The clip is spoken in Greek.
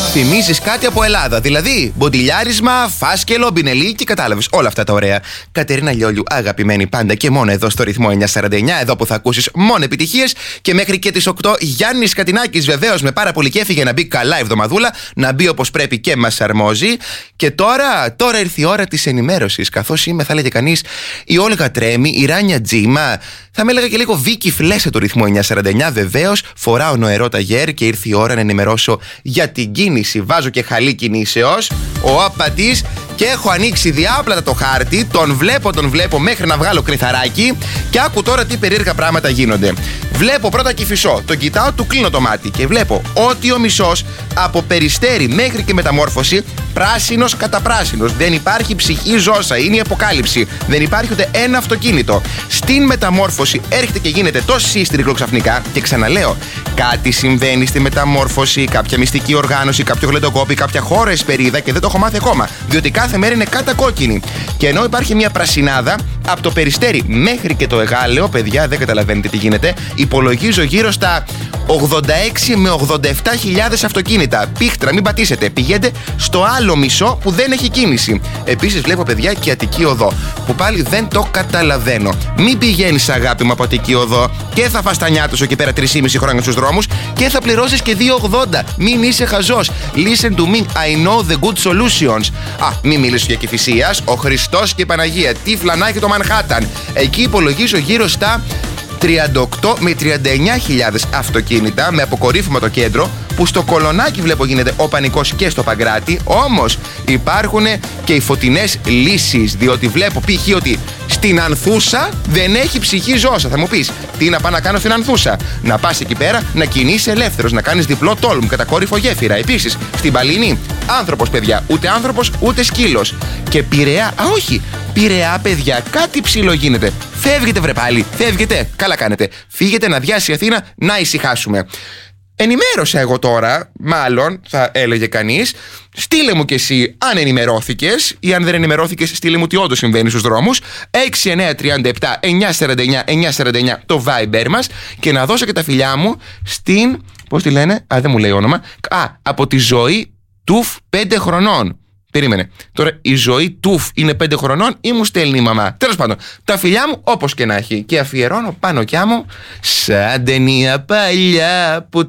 Θυμίζεις κάτι από Ελλάδα. Δηλαδή, μποντιλιάρισμα, φάσκελο, μπινελίκι, κατάλαβες. Όλα αυτά τα ωραία. Κατερίνα Λιόλιου, αγαπημένη πάντα και μόνο εδώ στο ρυθμό 949. Εδώ που θα ακούσεις μόνο επιτυχίες. Και μέχρι και τις 8 Γιάννης Κατινάκης, βεβαίως με πάρα πολύ κέφι για να μπει καλά η εβδομαδούλα. Να μπει όπως πρέπει και μας αρμόζει. Και τώρα ήρθε η ώρα της ενημέρωσης. Καθώς είμαι, θα έλεγε κανείς, η Όλγα Τρέμι, η Ράνια Τζίμα. Θα με έλεγα και λίγο Βίκη Φλέσσα του ρυθμού 949. Βεβαίως, φοράω νοερό ταγέρ και ήρθε η ώρα να ενημερώσω για την κίνηση. Βάζω και χαλί κινήσεως. Ο απατής. Και έχω ανοίξει διάπλατα το χάρτη. Τον βλέπω μέχρι να βγάλω κρυθαράκι. Και άκου τώρα τι περίεργα πράγματα γίνονται. Βλέπω πρώτα Κηφισό. Τον κοιτάω, του κλείνω το μάτι. Και βλέπω ότι ο μισός από Περιστέρι μέχρι και Μεταμόρφωση πράσινος κατά πράσινος. Δεν υπάρχει ψυχή ζώσα. Είναι η αποκάλυψη. Δεν υπάρχει ούτε ένα αυτοκίνητο. Στην Μεταμόρφωση έρχεται και γίνεται το σύστριγγλο ξαφνικά. Και ξαναλέω, κάτι συμβαίνει στη Μεταμόρφωση. Κάποια μυστική οργάνωση, κάποιο γλεντοκόπη, κάποια χώρα εσπερίδα και δεν το έχω μάθει ακόμα. Διότι κάθε μέρα είναι κατακόκκινη. Και ενώ υπάρχει μια πρασινάδα από το Περιστέρι μέχρι και το Εγάλεο, παιδιά, δεν καταλαβαίνετε τι γίνεται. Υπολογίζω γύρω στα 86 με 87.000 αυτοκίνητα. Πίχτρα, μην πατήσετε. Πηγαίνετε στο άλλο μισό που δεν έχει κίνηση. Επίσης, βλέπω, παιδιά, και Αττική Οδό, που πάλι δεν το καταλαβαίνω. Μην πηγαίνεις, αγάπη μου, από Αττική Οδό και θα φας τα νιάτα σου εκεί πέρα 3,5 χρόνια στους δρόμους και θα πληρώσεις και 2,80. Μην είσαι χαζός. Listen to me. I know the good solutions. Μην μιλήσω για Κηφισίας. Ο Χριστός και η Παναγία. Τι φλανάκι το Μανχάταν. Εκεί υπολογίζω γύρω στα 38 με 39.000 αυτοκίνητα με αποκορύφωμα το κέντρο, που στο Κολονάκι βλέπω γίνεται ο πανικός και στο Παγκράτη. Όμως υπάρχουν και οι φωτεινές λύσεις, διότι βλέπω π.χ. ότι στην Ανθούσα δεν έχει ψυχή ζώσα. Θα μου πεις, τι να πάω να κάνω στην Ανθούσα? Να πας εκεί πέρα να κινείσαι ελεύθερος, να κάνεις διπλό τόλμ, κατακόρυφο γέφυρα. Επίσης, στην Παλίνη, άνθρωπος, παιδιά, ούτε άνθρωπος ούτε σκύλος. Και Πειραιά, όχι, Πειραιά, παιδιά, κάτι ψηλό γίνεται. Φεύγετε, βρε πάλι, φεύγετε. Καλά κάνετε. Φύγετε να διάσει η Αθήνα, να ησυχάσουμε. Ενημέρωσα εγώ τώρα, μάλλον θα έλεγε κανείς. Στείλε μου κι εσύ αν ενημερώθηκες, ή αν δεν ενημερώθηκες, στείλε μου τι όντως συμβαίνει στους δρόμους. 6937 949 949 το Viber μας. Και να δώσω και τα φιλιά μου στην, πώς τη λένε, δεν μου λέει όνομα, από τη Ζωή Τουφ 5 χρονών. Περίμενε. Τώρα η Ζωή Τουφ είναι 5 χρονών ή μου στέλνει η μαμά? Τέλος πάντων, τα φιλιά μου όπως και να έχει. Και αφιερώνω πάνω κι άμμο σαν ταινία παλιά που